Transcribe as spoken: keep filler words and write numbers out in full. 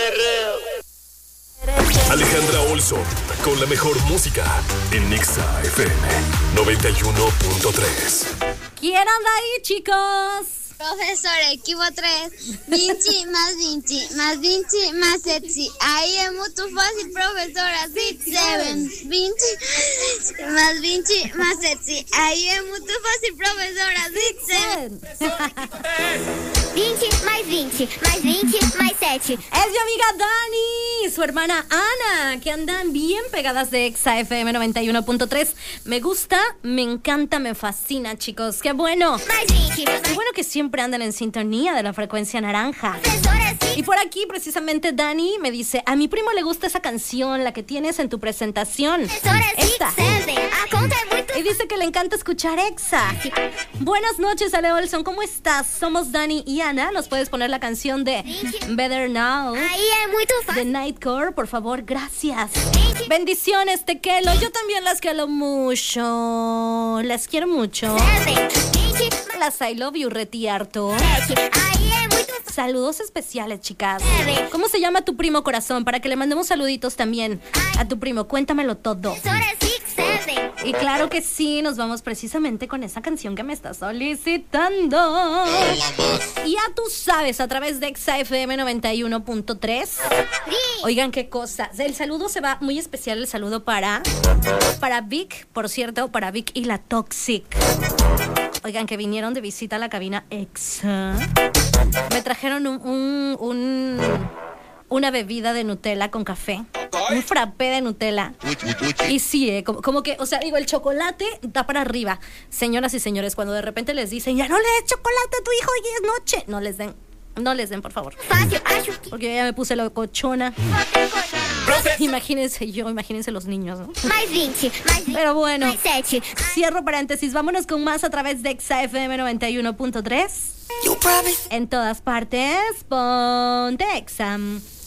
perreo. Alejandra Olson, con la mejor música en Exa F M noventa y uno punto tres. ¿Quién anda ahí, chicos? Profesor, equipo tres. Vinci más Vinci, más Vinci más sexy. Ahí es muy fácil, profesora. six, seven. Vinci más Vinci más sexy. Ahí es muy fácil, profesora. six, seven. Vinci mais vinte, mais vinte, mais sete. Es mi amiga Dani y su hermana Ana, que andan bien pegadas de Exa F M noventa y uno punto tres. Me gusta, me encanta, me fascina, chicos. ¡Qué bueno! Mais vinte. Qué bueno que siempre andan en sintonía de la frecuencia naranja. Y por aquí, precisamente, Dani me dice: a mi primo le gusta esa canción, la que tienes en tu presentación. Esta. Y dice que le encanta escuchar Exa. Buenas noches, Ale Olson, ¿cómo estás? Somos Dani y Ana. ¿Nos puedes poner la canción de Better Now de Nightcore, por favor? Gracias. Bendiciones, te quiero. Yo también las quiero mucho. Las quiero mucho. Las I love you, reti harto. Saludos especiales, chicas. ¿Cómo se llama tu primo, corazón? Para que le mandemos saluditos también a tu primo. Cuéntamelo todo. Y claro que sí, nos vamos precisamente con esa canción que me está solicitando. Y ya tú sabes, a través de Exa F M noventa y uno punto tres. Oigan, qué cosa. El saludo se va muy especial, el saludo para Para Vic, por cierto, para Vic y la Toxic. Oigan, que vinieron de visita a la cabina Exa. Me trajeron un, un, un una bebida de Nutella con café. Un frappé de Nutella. Y sí, eh, como, como que, o sea, digo, el chocolate da para arriba. Señoras y señores, cuando de repente les dicen: ya no le des chocolate a tu hijo, hoy es noche. No les den, no les den, por favor. Porque yo ya me puse locochona. Imagínense yo, imagínense los niños, ¿no? Pero bueno, cierro paréntesis. Vámonos con más a través de Exa F M noventa y uno punto tres. En todas partes, ponte Exa.